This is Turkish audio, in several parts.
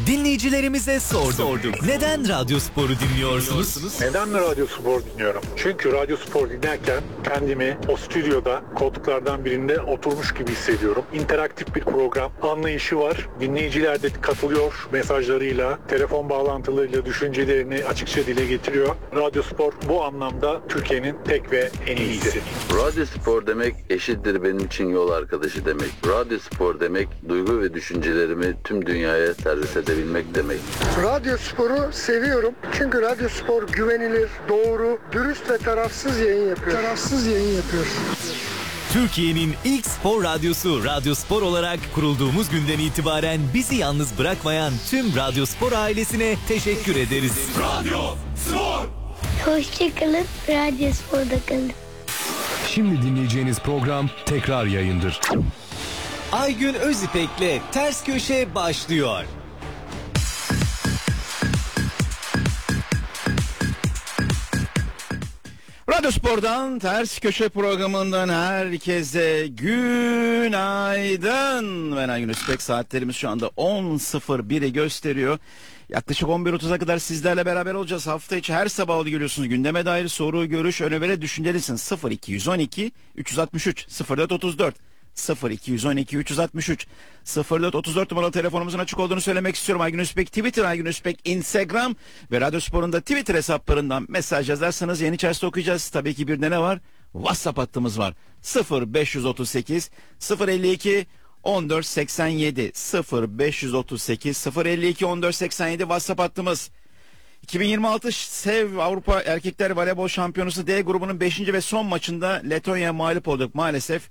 Dinleyicilerimize sorduk. Neden Radyo Spor'u dinliyorsunuz? Neden mi Radyo Spor dinliyorum? Çünkü Radyo Spor dinlerken kendimi o stüdyoda koltuklardan birinde oturmuş gibi hissediyorum. İnteraktif bir program anlayışı var. Dinleyiciler de katılıyor mesajlarıyla, telefon bağlantılarıyla düşüncelerini açıkça dile getiriyor. Radyo Spor bu anlamda Türkiye'nin tek ve en iyisi. Radyo Spor demek eşittir benim için yol arkadaşı demek. Radyo Spor demek duygu ve düşüncelerimi tüm dünyaya servis edebilmek demek. Radyo Spor'u seviyorum. Çünkü Radyo Spor güvenilir, doğru, dürüst ve tarafsız yayın yapıyor. Türkiye'nin ilk spor radyosu Radyo Spor olarak kurulduğumuz günden itibaren bizi yalnız bırakmayan tüm Radyo Spor ailesine teşekkür ederiz. Radyo Spor. Hoşçakalın, Radyo Spor'da kalın. Şimdi dinleyeceğiniz program tekrar yayındır. Aygün Özipek'le Ters Köşe başlıyor. Radyo Spor'dan Ters Köşe programından herkese günaydın. Ben Aygün Özipek, saatlerimiz şu anda 10.01'i gösteriyor. Yaklaşık 11.30'a kadar sizlerle beraber olacağız. Hafta içi her sabah geliyorsunuz. Gündeme dair soru, görüş, öneri, düşüncelisiniz. 0212 363 0434 0212 363 0434 numaralı telefonumuzun açık olduğunu söylemek istiyorum. Aygün Özipek Twitter, Aygün Özipek Instagram ve Radyo Spor'un da Twitter hesaplarından mesaj yazarsanız yeni içerisinde okuyacağız. Tabii ki bir de ne var? WhatsApp hattımız var. 0538 052 1487 0538 052 1487 WhatsApp hattımız. 2026 SEV Avrupa Erkekler Voleybol Şampiyonası D grubunun 5. ve son maçında Letonya'ya mağlup olduk maalesef.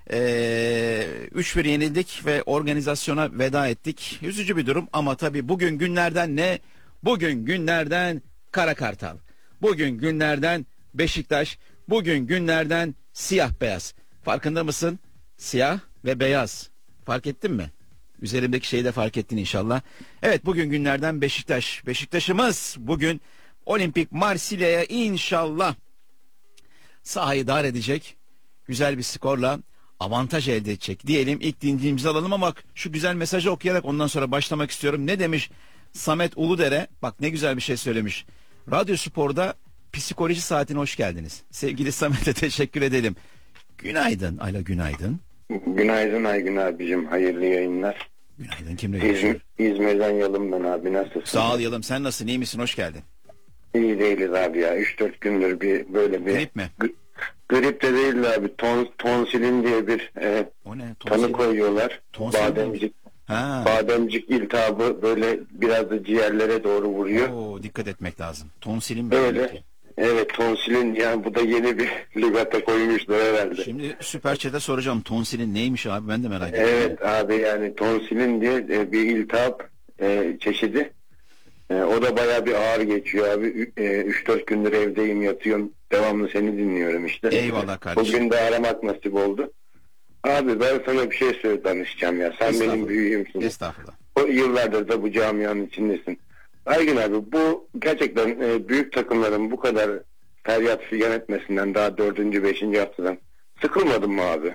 3-1 yenildik ve organizasyona veda ettik. Üzücü bir durum ama tabii bugün günlerden ne? Bugün günlerden Kara Kartal. Bugün günlerden Beşiktaş. Bugün günlerden siyah beyaz. Farkında mısın? Siyah ve beyaz. Fark ettin mi? Üzerimdeki şeyi de fark ettin inşallah. Evet, bugün günlerden Beşiktaş. Beşiktaş'ımız bugün Olimpik Marsilya'ya inşallah sahayı dar edecek. Güzel bir skorla avantaj elde edecek diyelim. İlk dinleyicimizi alalım ama bak şu güzel mesajı okuyarak ondan sonra başlamak istiyorum. Ne demiş Samet Uludere? Bak ne güzel bir şey söylemiş. Radyo Spor'da psikoloji saatine hoş geldiniz. Sevgili Samet'e teşekkür edelim. Günaydın Ayla, günaydın. Günaydın Aygün abicim, hayırlı yayınlar. Günaydın, kimle görüşüyor? İzmir'den Yalım ben abi, nasılsın? Sağ ol Yalım, sen nasılsın, iyi misin, hoş geldin. İyi değiliz abi ya, 3-4 gündür böyle bir... Grip mi? Grip de değil abi, tonsilin diye bir o ne? tanı koyuyorlar. Bademcik iltihabı böyle biraz da ciğerlere doğru vuruyor. Oo, dikkat etmek lazım. Tonsilin mi? Öyle. Evet, tonsilin, yani bu da yeni bir ligata koymuşlar herhalde. Şimdi Süper Chat'e soracağım, tonsilin neymiş abi, ben de merak ediyorum. Evet abi, yani tonsilin diye bir iltihap çeşidi. O da bayağı bir ağır geçiyor abi. 3-4 gündür evdeyim, yatıyorum. Devamlı seni dinliyorum işte. Eyvallah kardeşim. Bugün de aramak nasip oldu. Abi ben sana bir şey danışacağım ya. Sen benim büyüğümsün. Estağfurullah. O yıllardır da bu camianın içindesin. Aygün abi, bu gerçekten büyük takımların bu kadar feryat figan etmesinden daha 4. 5. haftadan sıkılmadın mı abi?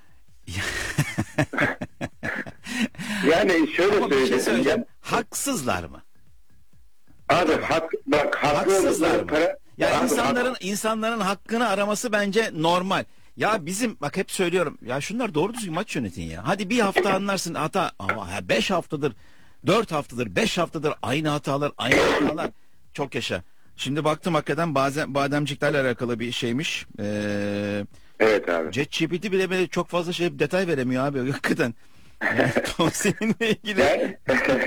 Yani şöyle söyleyeyim. Ya, haksızlar mı? Abi haksızlar mı? Ya insanların hakkını araması bence normal. Ya bizim bak hep söylüyorum. Ya şunlar doğru düzgün maç yönetin ya. Hadi bir hafta anlarsın hata ama 5 haftadır, 4 haftadır, 5 haftadır aynı hatalar. Çok yaşa. Şimdi baktım hakikaten bademciklerle alakalı bir şeymiş. Evet abi. ChatGPT bile böyle çok fazla detay veremiyor abi hakikaten. Tonsilinle ilgili.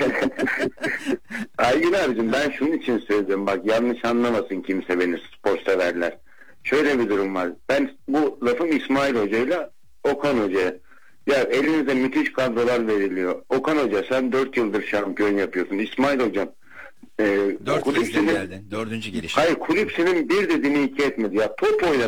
Aygün abicim, ben şunun için söylüyorum, bak yanlış anlamasın kimse beni, spor severler. Şöyle bir durum var. Ben bu lafım İsmail Hoca ile Okan Hoca'ya. Ya elinize müthiş kadrolar veriliyor. Okan Hoca, sen 4 yıldır şampiyon yapıyorsun. İsmail Hocam 4 kez geldin. 4. geliş. Hayır, kulüp senin bir dediğini 2 etmedi. Ya top oyna.